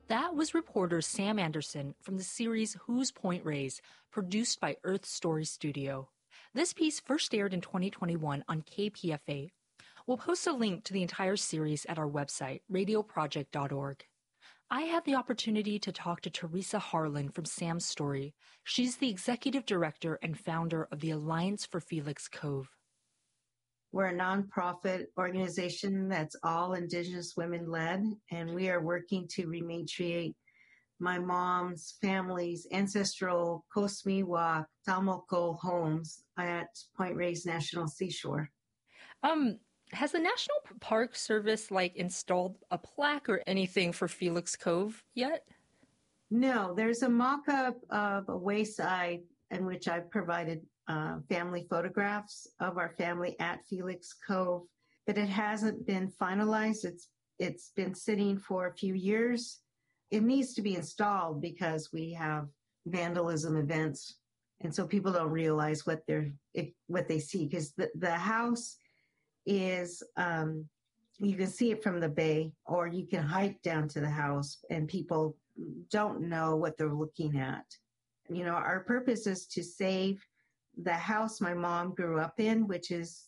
That was reporter Sam Anderson from the series Who's Point Reyes, produced by Earth Story Studio. This piece first aired in 2021 on KPFA. We'll post a link to the entire series at our website, radioproject.org. I had the opportunity to talk to Teresa Harlan from Sam's Story. She's the executive director and founder of the Alliance for Felix Cove. We're a nonprofit organization that's all Indigenous women-led, and we are working to rematriate my mom's family's ancestral Coast Miwok Talmoko homes at Point Reyes National Seashore. Has the National Park Service installed a plaque or anything for Felix Cove yet? No, there's a mock-up of a wayside in which I've provided family photographs of our family at Felix Cove, but it hasn't been finalized. It's been sitting for a few years. It needs to be installed because we have vandalism events, and so people don't realize what they see, because the house is you can see it from the bay, or you can hike down to the house, and people don't know what they're looking at. Our purpose is to save the house my mom grew up in, which is